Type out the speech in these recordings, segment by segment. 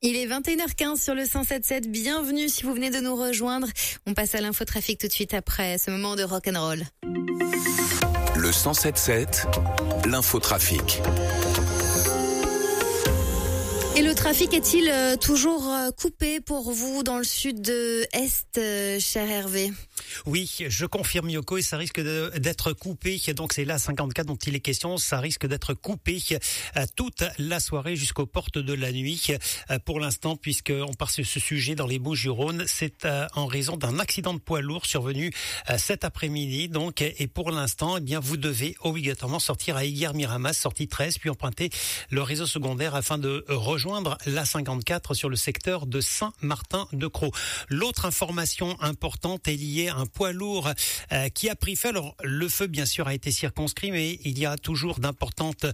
Il est 21h15 sur le 107.7. Bienvenue si vous venez de nous rejoindre. On passe à l'infotrafic tout de suite après ce moment de rock'n'roll. Le 107.7, l'infotrafic. Et le trafic est-il toujours coupé pour vous dans le sud-est, cher Hervé ? Oui, je confirme Yoko, et ça risque d'être coupé. Donc c'est la 54 dont il est question. Ça risque d'être coupé toute la soirée jusqu'aux portes de la nuit. Pour l'instant, puisqu'on part sur ce sujet dans les Bouches-du-Rhône, c'est en raison d'un accident de poids lourd survenu cet après-midi. Donc, et pour l'instant, eh bien, vous devez obligatoirement sortir à Higuères-Miramas, sortie 13, puis emprunter le réseau secondaire afin de rejoindre la 54 sur le secteur de Saint-Martin-de-Crau. L'autre information importante est liée à un poids lourd qui a pris feu. Alors le feu bien sûr a été circonscrit, mais il y a toujours d'importantes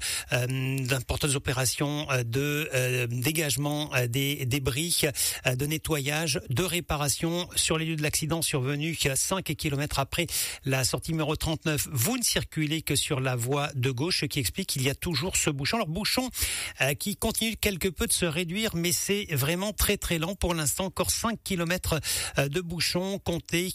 opérations de dégagement des débris, de nettoyage, de réparation sur les lieux de l'accident survenu 5 km après la sortie numéro 39. Vous ne circulez que sur la voie de gauche, ce qui explique qu'il y a toujours ce bouchon. Alors bouchon qui continue quelque peu de se réduire, mais c'est vraiment très très lent pour l'instant. Encore 5 km de bouchon, comptez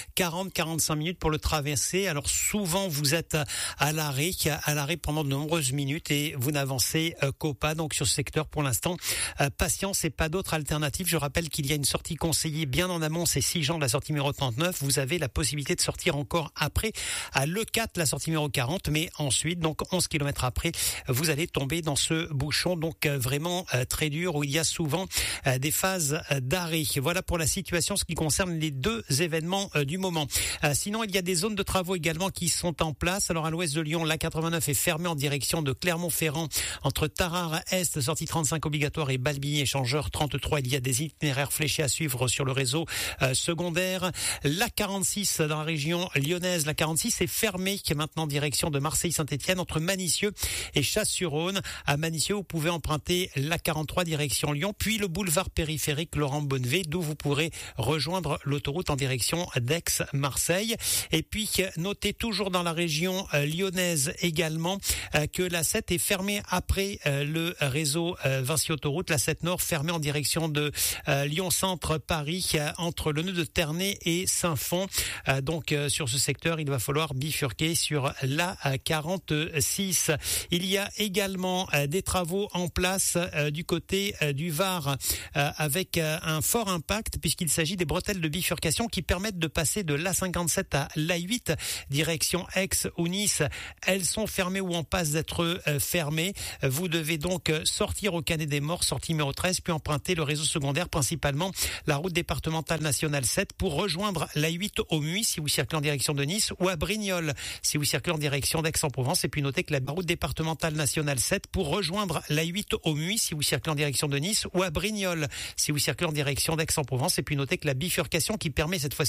40-45 minutes pour le traverser. Alors souvent vous êtes à l'arrêt pendant de nombreuses minutes et vous n'avancez qu'au pas. Donc sur ce secteur pour l'instant, patience et pas d'autre alternative. Je rappelle qu'il y a une sortie conseillée bien en amont, c'est 6 Jean de la sortie numéro 39. Vous avez la possibilité de sortir encore après à l'E4, la sortie numéro 40, mais ensuite, donc 11 km après, vous allez tomber dans ce bouchon, donc vraiment très dur, où il y a souvent des phases d'arrêt. Voilà pour la situation, ce qui concerne les deux événements du moment. Sinon, il y a des zones de travaux également qui sont en place. Alors à l'ouest de Lyon, la 89 est fermée en direction de Clermont-Ferrand entre Tarare Est, sortie 35 obligatoire, et Balbigny échangeur 33. Il y a des itinéraires fléchés à suivre sur le réseau secondaire. La 46 dans la région lyonnaise, la 46 est fermée, qui est maintenant en direction de Marseille-Saint-Étienne entre Manicieux et Chasse-sur-Rhône. À Manicieux, vous pouvez emprunter la 43 direction Lyon, puis le boulevard périphérique Laurent Bonnevet, d'où vous pourrez rejoindre l'autoroute en direction d'Aix-Marseille. Et puis, notez toujours dans la région lyonnaise également que la 7 est fermée après le réseau Vinci Autoroute. La 7 Nord fermée en direction de Lyon-Centre-Paris entre le nœud de Ternay et Saint-Fond. Donc, sur ce secteur, il va falloir bifurquer sur la 46. Il y a également des travaux en place du côté du Var avec un fort impact puisqu'il s'agit des bretelles de bifurcation qui permettent de passer de l'A57 à l'A8 direction Aix ou Nice. Elles sont fermées ou en passe d'être fermées. Vous devez donc sortir au Canet des Morts, sortie numéro 13, puis emprunter le réseau secondaire, principalement la route départementale nationale 7 pour rejoindre l'A8 au Muy si vous circulez en direction de Nice, ou à Brignoles si vous circulez en direction d'Aix-en-Provence. Et puis notez que la route départementale nationale 7 pour rejoindre l'A8 au Muy si vous circulez en direction de Nice, ou à Brignoles si vous circulez en direction d'Aix-en-Provence. Et puis notez que la bifurcation qui permet cette fois-ci